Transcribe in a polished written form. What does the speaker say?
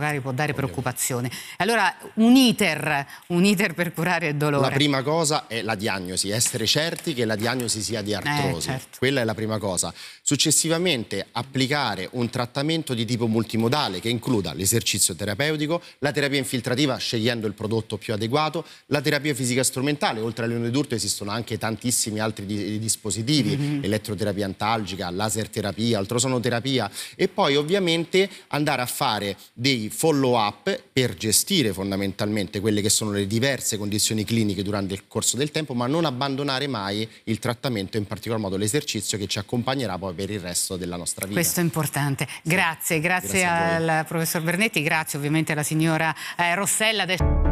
magari può dare preoccupazione. Allora un iter per curare il dolore. La prima cosa è la diagnosi, essere certi che la diagnosi sia di artrosi. Certo. Quella è la prima cosa. Successivamente applicare un trattamento di tipo multimodale che includa l'esercizio terapeutico, la terapia infiltrativa scegliendo il prodotto più adeguato, la terapia fisica strumentale. Oltre all'Unidurto esistono anche tantissimi altri dispositivi, elettroterapia antalgica, laser terapia, ultrasonoterapia, e poi ovviamente andare a fare dei follow up per gestire fondamentalmente quelle che sono le diverse condizioni cliniche durante il corso del tempo, ma non abbandonare mai il trattamento, in particolar modo l'esercizio, che ci accompagnerà poi per il resto della nostra vita. Questo è importante. Grazie Grazie al professor Bernetti, grazie ovviamente alla signora Rossella.